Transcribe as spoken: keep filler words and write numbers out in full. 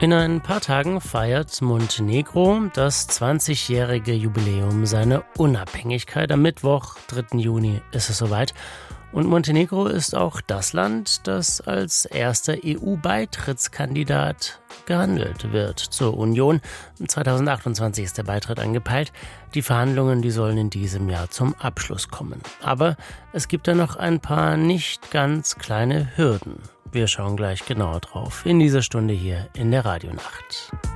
In ein paar Tagen feiert Montenegro das zwanzigjährige Jubiläum seiner Unabhängigkeit. Am Mittwoch, dritten Juni, ist es soweit. Und Montenegro ist auch das Land, das als erster E U-Beitrittskandidat gehandelt wird zur Union. zweitausendachtundzwanzig ist der Beitritt angepeilt. Die Verhandlungen, die sollen in diesem Jahr zum Abschluss kommen. Aber es gibt da noch ein paar nicht ganz kleine Hürden. Wir schauen gleich genauer drauf in dieser Stunde hier in der Radionacht.